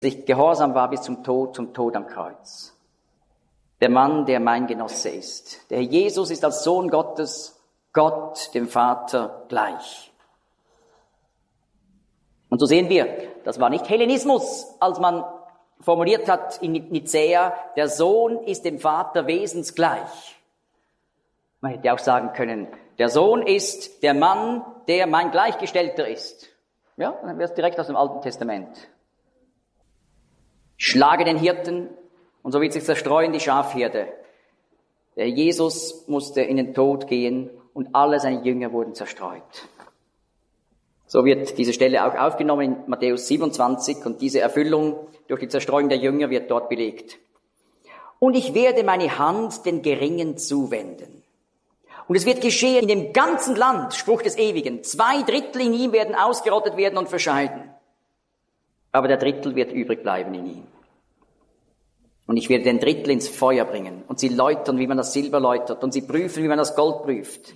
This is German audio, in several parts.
sich gehorsam war bis zum Tod am Kreuz. Der Mann, der mein Genosse ist. Der Herr Jesus ist als Sohn Gottes, Gott dem Vater gleich. Und so sehen wir, das war nicht Hellenismus, als man formuliert hat in Nicäa, der Sohn ist dem Vater wesensgleich. Man hätte auch sagen können, der Sohn ist der Mann, der mein Gleichgestellter ist. Ja, dann wäre es direkt aus dem Alten Testament. Schlage den Hirten, und so wird sich zerstreuen die Schafherde. Der Jesus musste in den Tod gehen und alle seine Jünger wurden zerstreut. So wird diese Stelle auch aufgenommen in Matthäus 27 und diese Erfüllung durch die Zerstreuung der Jünger wird dort belegt. Und ich werde meine Hand den Geringen zuwenden. Und es wird geschehen in dem ganzen Land, Spruch des Ewigen. 2/3 in ihm werden ausgerottet werden und verscheiden. Aber der Drittel wird übrig bleiben in ihm. Und ich werde den Drittel ins Feuer bringen. Und sie läutern, wie man das Silber läutert. Und sie prüfen, wie man das Gold prüft.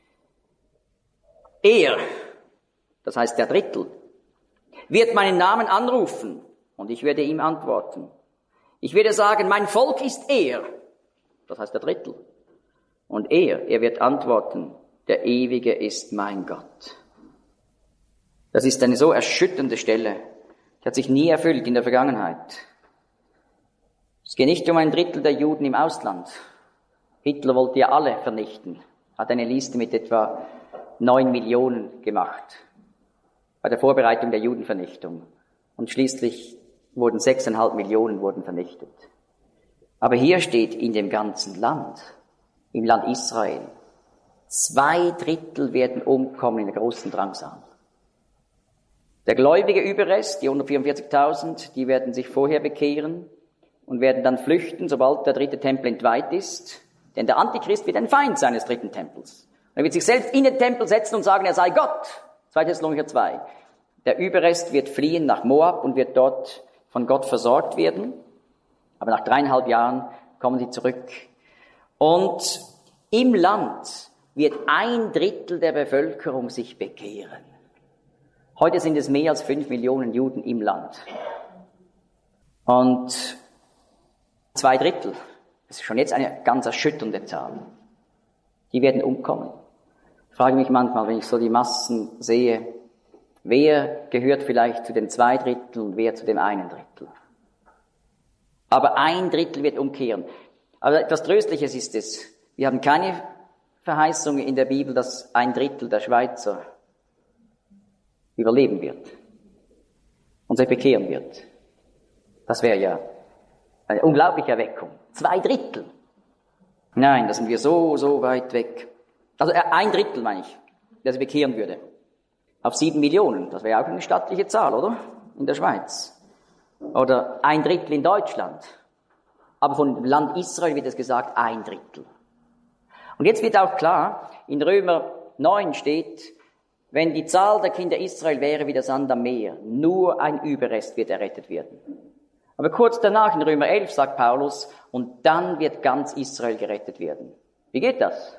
Er, das heißt der Drittel, wird meinen Namen anrufen. Und ich werde ihm antworten. Ich werde sagen, mein Volk ist er. Das heißt der Drittel. Und er wird antworten, der Ewige ist mein Gott. Das ist eine so erschütternde Stelle. Die hat sich nie erfüllt in der Vergangenheit. Es geht nicht um 1/3 der Juden im Ausland. Hitler wollte ja alle vernichten. Hat eine Liste mit etwa 9 Millionen gemacht. Bei der Vorbereitung der Judenvernichtung. Und schließlich wurden 6,5 Millionen vernichtet. Aber hier steht in dem ganzen Land, im Land Israel, 2/3 werden umkommen in der großen Drangsal. Der gläubige Überrest, die 144.000, die werden sich vorher bekehren und werden dann flüchten, sobald der 3. Tempel entweiht ist. Denn der Antichrist wird ein Feind seines 3. Tempels. Er wird sich selbst in den Tempel setzen und sagen, er sei Gott. 2. Thessalonicher 2. Der Überrest wird fliehen nach Moab und wird dort von Gott versorgt werden. Aber nach 3,5 Jahren kommen sie zurück. Und im Land wird 1/3 der Bevölkerung sich bekehren. Heute sind es mehr als 5 Millionen Juden im Land. Und 2/3, das ist schon jetzt eine ganz erschütternde Zahl. Die werden umkommen. Ich frage mich manchmal, wenn ich so die Massen sehe, wer gehört vielleicht zu den 2/3 und wer zu dem 1/3. Aber 1/3 wird umkehren. Aber etwas Tröstliches ist es. Wir haben keine Verheißung in der Bibel, dass 1/3 der Schweizer überleben wird und sich bekehren wird. Das wäre ja eine unglaubliche Erweckung. 2/3. Nein, da sind wir so weit weg. Also 1/3 meine ich, der sich bekehren würde. Auf 7 Millionen, das wäre auch eine stattliche Zahl, oder? In der Schweiz. Oder 1/3 in Deutschland. Aber vom Land Israel wird es gesagt 1/3. Und jetzt wird auch klar, in Römer 9 steht, wenn die Zahl der Kinder Israel wäre wie der Sand am Meer, nur ein Überrest wird errettet werden. Aber kurz danach in Römer 11 sagt Paulus, und dann wird ganz Israel gerettet werden. Wie geht das?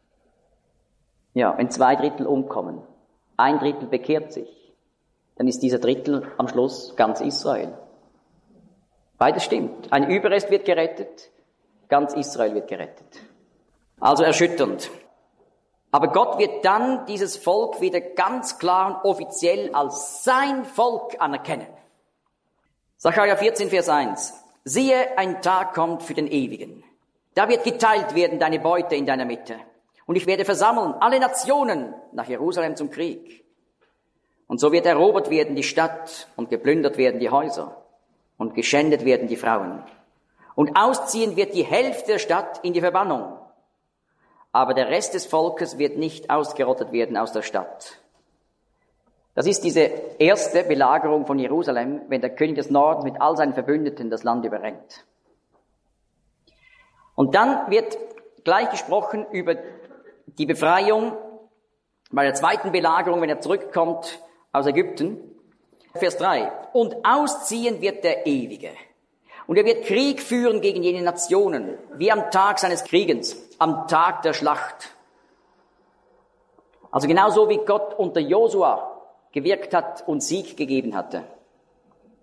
Ja, wenn 2/3 umkommen, 1/3 bekehrt sich, dann ist dieser Drittel am Schluss ganz Israel. Beides stimmt. Ein Überrest wird gerettet, ganz Israel wird gerettet. Also erschütternd. Aber Gott wird dann dieses Volk wieder ganz klar und offiziell als sein Volk anerkennen. Sacharja 14, Vers 1. Siehe, ein Tag kommt für den Ewigen. Da wird geteilt werden deine Beute in deiner Mitte. Und ich werde versammeln alle Nationen nach Jerusalem zum Krieg. Und so wird erobert werden die Stadt und geplündert werden die Häuser und geschändet werden die Frauen. Und ausziehen wird die Hälfte der Stadt in die Verbannung. Aber der Rest des Volkes wird nicht ausgerottet werden aus der Stadt. Das ist diese erste Belagerung von Jerusalem, wenn der König des Nordens mit all seinen Verbündeten das Land überrennt. Und dann wird gleich gesprochen über die Befreiung bei der zweiten Belagerung, wenn er zurückkommt aus Ägypten. Vers 3. Und ausziehen wird der Ewige. Und er wird Krieg führen gegen jene Nationen, wie am Tag seines Kriegens, am Tag der Schlacht. Also genauso wie Gott unter Josua gewirkt hat und Sieg gegeben hatte.